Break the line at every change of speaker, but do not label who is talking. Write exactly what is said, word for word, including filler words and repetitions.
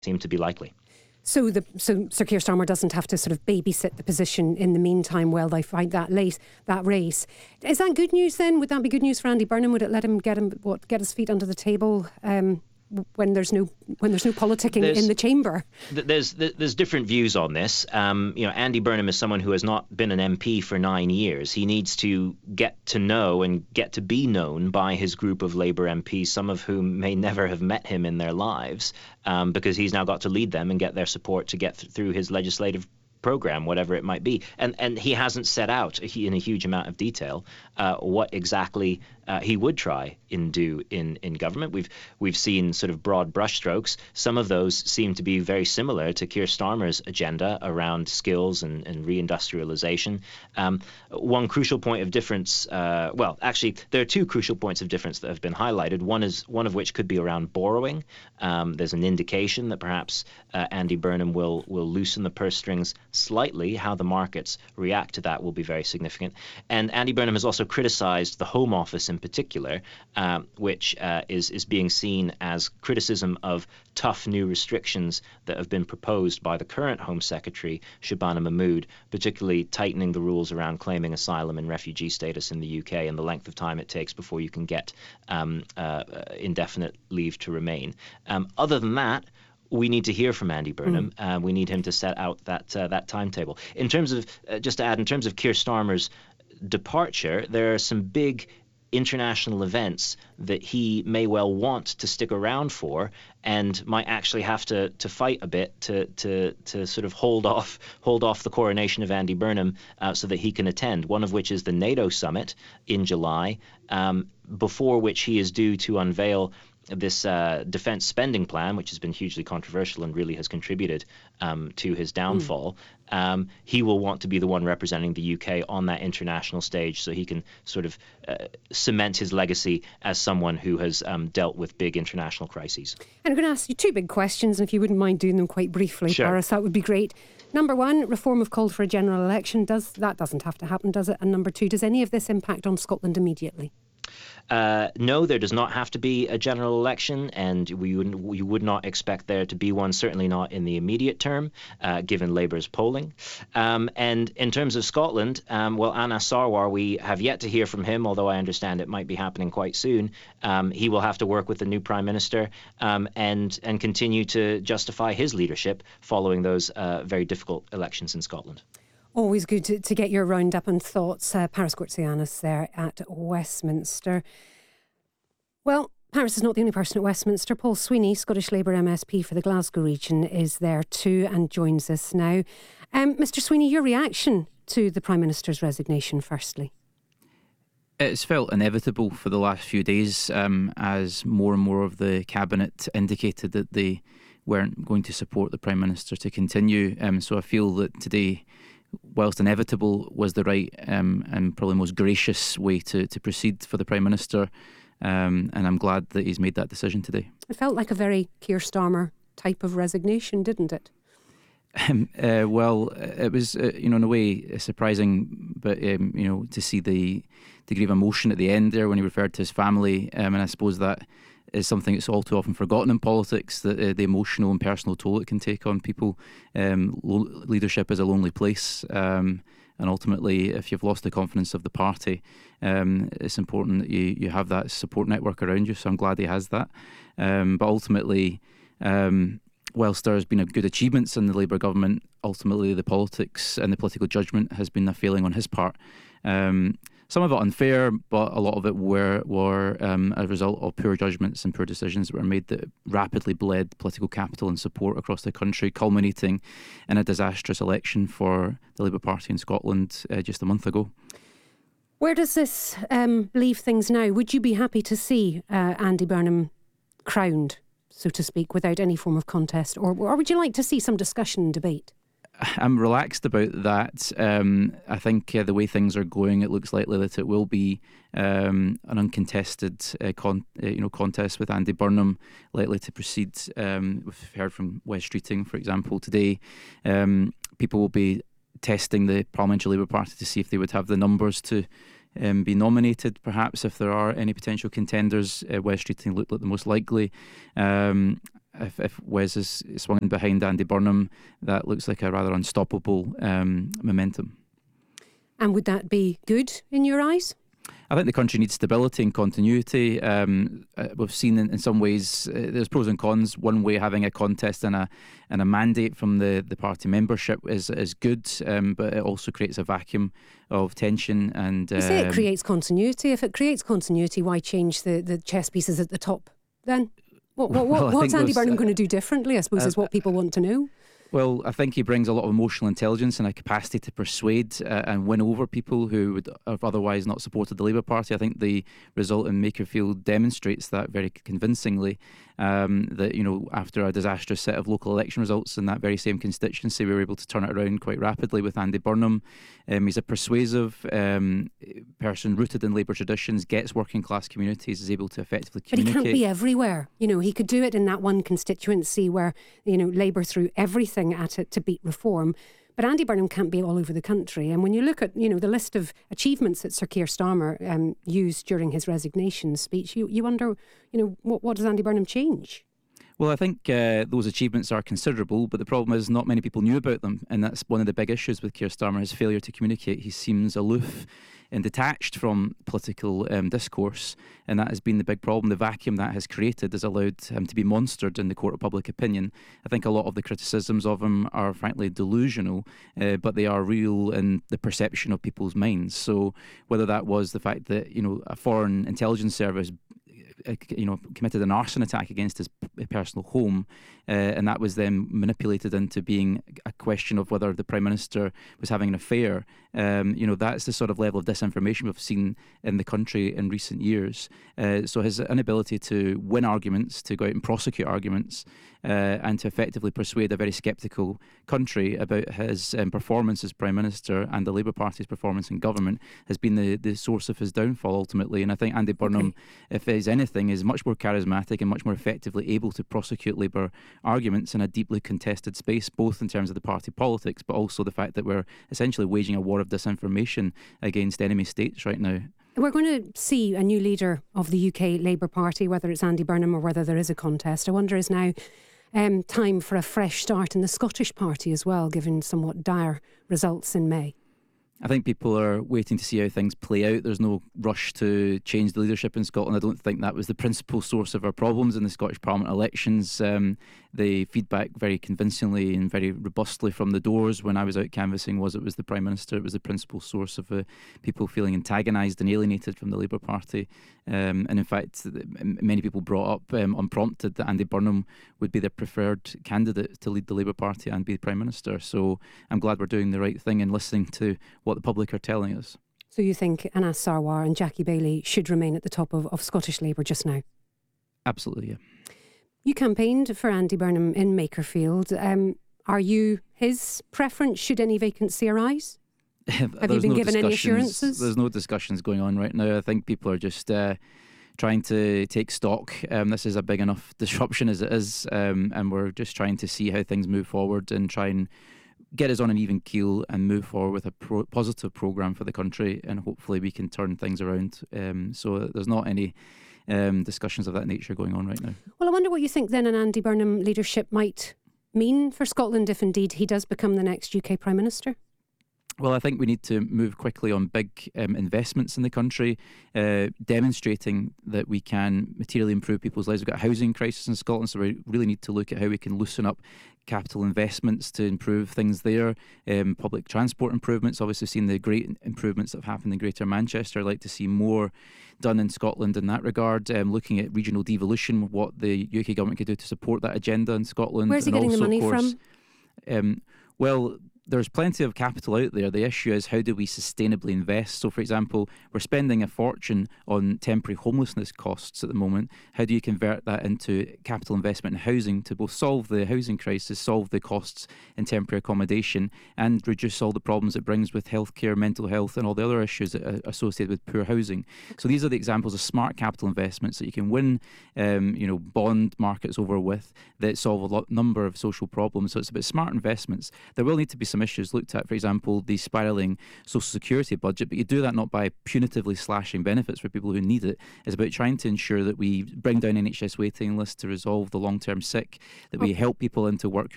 seem to be likely.
So, the, so Sir Keir Starmer doesn't have to sort of babysit the position in the meantime while they fight that late, that race. Is that good news then? Would that be good news for Andy Burnham? Would it let him get him what get his feet under the table um, when there's no when there's no politicking there's, in the chamber?
There's there's different views on this. Um, you know, Andy Burnham is someone who has not been an M P for nine years. He needs to get to know and get to be known by his group of Labour M Ps, some of whom may never have met him in their lives, um, because he's now got to lead them and get their support to get th- through his legislative program, whatever it might be. And and he hasn't set out in a huge amount of detail uh, what exactly uh, he would try and do in, in government. We've we've seen sort of broad brushstrokes. Some of those seem to be very similar to Keir Starmer's agenda around skills and, and reindustrialization. Um, one crucial point of difference, uh, well, actually, there are two crucial points of difference that have been highlighted. One is one of which could be around borrowing. Um, there's an indication that perhaps uh, Andy Burnham will will loosen the purse strings slightly. How the markets react to that will be very significant. And Andy Burnham has also criticized the Home Office in particular, um, which uh, is, is being seen as criticism of tough new restrictions that have been proposed by the current Home Secretary, Shabana Mahmood, particularly tightening the rules around claiming asylum and refugee status in the U K and the length of time it takes before you can get um, uh, indefinite leave to remain. Um, other than that, we need to hear from Andy Burnham. Mm. Uh, we need him to set out that uh, that timetable. In terms of, uh, just to add, in terms of Keir Starmer's departure, there are some big international events that he may well want to stick around for, and might actually have to to fight a bit to to to sort of hold off hold off the coronation of Andy Burnham uh, so that he can attend. One of which is the NATO summit in July, um, before which he is due to unveil this uh, defence spending plan, which has been hugely controversial and really has contributed um, to his downfall. Mm. Um, he will want to be the one representing the U K on that international stage, so he can sort of uh, cement his legacy as someone who has um, dealt with big international crises.
And I'm going to ask you two big questions, and if you wouldn't mind doing them quite briefly,
sure.
Paris, that would be great. Number one, Reform have called for a general election. Does that doesn't have to happen, does it? And number two, does any of this impact on Scotland immediately?
Uh, no, there does not have to be a general election, and we would, we would not expect there to be one, certainly not in the immediate term, uh, given Labour's polling. Um, and in terms of Scotland, um, well, Anas Sarwar, we have yet to hear from him, although I understand it might be happening quite soon. Um, he will have to work with the new Prime Minister um, and, and continue to justify his leadership following those uh, very difficult elections in Scotland.
Always good to, to get your roundup and thoughts. Uh, Paris Gourtsianis there at Westminster. Well, Paris is not the only person at Westminster. Paul Sweeney, Scottish Labour M S P for the Glasgow region, is there too and joins us now. Um, Mr Sweeney, your reaction to the Prime Minister's resignation, firstly?
It's felt inevitable for the last few days um, as more and more of the Cabinet indicated that they weren't going to support the Prime Minister to continue. Um, so I feel that today, whilst inevitable, was the right um, and probably most gracious way to, to proceed for the Prime Minister. Um, and I'm glad that he's made that decision today.
It felt like a very Keir Starmer type of resignation, didn't it?
Um, uh, well, it was, uh, you know, in a way surprising, but, um, you know, to see the degree of emotion at the end there when he referred to his family. Um, and I suppose that is something that's all too often forgotten in politics, that uh, the emotional and personal toll it can take on people. Um, lo- leadership is a lonely place. Um, and ultimately, if you've lost the confidence of the party, um, it's important that you, you have that support network around you. So I'm glad he has that. Um, but ultimately, um, whilst there has been a good achievements in the Labour government, ultimately the politics and the political judgment has been a failing on his part. Um, some of it unfair, but a lot of it were, were um, a result of poor judgments and poor decisions that were made that rapidly bled political capital and support across the country, culminating in a disastrous election for the Labour Party in Scotland uh, just a month ago.
Where does this um, leave things now? Would you be happy to see uh, Andy Burnham crowned, so to speak, without any form of contest? Or, or would you like to see some discussion and debate?
I'm relaxed about that. Um, I think uh, the way things are going, it looks likely that it will be um, an uncontested uh, con- uh, you know, contest with Andy Burnham likely to proceed. Um, we've heard from Wes Streeting, for example, today. Um, people will be testing the Parliamentary Labour Party to see if they would have the numbers to Um, be nominated, perhaps, if there are any potential contenders. uh, Wes Streeting looked like the most likely. Um, if, if Wes is swung in behind Andy Burnham, that looks like a rather unstoppable um, momentum.
And would that be good in your eyes?
I think the country needs stability and continuity. Um, uh, we've seen in, in some ways uh, there's pros and cons. One way, having a contest and a and a mandate from the, the party membership is is good, um, but it also creates a vacuum of tension. And
you say
um,
it creates continuity. If it creates continuity, why change the, the chess pieces at the top then? What, what, what,
well,
what's Andy Burnham
uh,
going to do differently, I suppose, uh, is what people want to know.
Well, I think he brings a lot of emotional intelligence and a capacity to persuade uh, and win over people who would have otherwise not supported the Labour Party. I think the result in Makerfield demonstrates that very convincingly. Um, that, you know, after a disastrous set of local election results in that very same constituency, we were able to turn it around quite rapidly with Andy Burnham. Um, he's a persuasive um, person rooted in Labour traditions, gets working class communities, is able to effectively communicate.
But he can't be everywhere. You know, he could do it in that one constituency where, you know, Labour threw everything at it to beat reform. But Andy Burnham can't be all over the country. And when you look at, you know, the list of achievements that Sir Keir Starmer um, used during his resignation speech, you, you wonder, you know, what, what does Andy Burnham change?
Well, I think uh, those achievements are considerable, but the problem is not many people knew about them. And that's one of the big issues with Keir Starmer, his failure to communicate. He seems aloof and detached from political um, discourse, and that has been the big problem. The vacuum that has created has allowed him to be monstered in the court of public opinion. I think a lot of the criticisms of him are frankly delusional, uh, but they are real in the perception of people's minds. So whether that was the fact that, you know, a foreign intelligence service you know, committed an arson attack against his personal home, uh, and that was then manipulated into being a question of whether the Prime Minister was having an affair. Um, you know, that's the sort of level of disinformation we've seen in the country in recent years. Uh, so his inability to win arguments, to go out and prosecute arguments, uh, and to effectively persuade a very sceptical country about his um, performance as Prime Minister and the Labour Party's performance in government has been the, the source of his downfall ultimately. And I think Andy Burnham, okay. if there's anything, is much more charismatic and much more effectively able to prosecute Labour arguments in a deeply contested space, both in terms of the party politics, but also the fact that we're essentially waging a war of disinformation against enemy states right now.
We're going to see a new leader of the U K Labour Party, whether it's Andy Burnham or whether there is a contest. I wonder is now um, time for a fresh start in the Scottish Party as well, given somewhat dire results in May.
I think people are waiting to see how things play out. There's no rush to change the leadership in Scotland. I don't think that was the principal source of our problems in the Scottish Parliament elections. Um, the feedback very convincingly and very robustly from the doors when I was out canvassing was it was the Prime Minister. It was the principal source of uh, people feeling antagonised and alienated from the Labour Party. Um, and in fact, many people brought up um, unprompted that Andy Burnham would be their preferred candidate to lead the Labour Party and be Prime Minister. So I'm glad we're doing the right thing and listening to what the public are telling us.
So you think Anas Sarwar and Jackie Baillie should remain at the top of, of Scottish Labour just now?
Absolutely, yeah.
You campaigned for Andy Burnham in Makerfield. Um, are you his preference should any vacancy arise? Have you been
no
given any assurances?
There's no discussions going on right now. I think people are just uh, trying to take stock. Um, this is a big enough disruption as it is, um, and we're just trying to see how things move forward and try and get us on an even keel and move forward with a pro- positive programme for the country, and hopefully we can turn things around. Um, so there's not any um, discussions of that nature going on right now.
Well, I wonder what you think then an Andy Burnham leadership might mean for Scotland if indeed he does become the next U K Prime Minister.
Well, I think we need to move quickly on big um, investments in the country, uh, demonstrating that we can materially improve people's lives. We've got a housing crisis in Scotland, so we really need to look at how we can loosen up capital investments to improve things there. Um, public transport improvements, obviously seen the great improvements that have happened in Greater Manchester. I'd like to see more done in Scotland in that regard. Um, looking at regional devolution, what the U K government could do to support that agenda in Scotland.
Where's he
and
getting
also,
the money
course,
from?
Um, well, there's plenty of capital out there. The issue is how do we sustainably invest? So, for example, we're spending a fortune on temporary homelessness costs at the moment. How do you convert that into capital investment in housing to both solve the housing crisis, solve the costs in temporary accommodation, and reduce all the problems it brings with healthcare, mental health, and all the other issues that are associated with poor housing? So these are the examples of smart capital investments that you can win, um, you know, bond markets over with that solve a lot, number of social problems. So it's about smart investments. There will need to be some issues looked at. For example, the spiralling social security budget, but you do that not by punitively slashing benefits for people who need it. It's about trying to ensure that we bring down N H S waiting lists to resolve the long-term sick, that we help people into work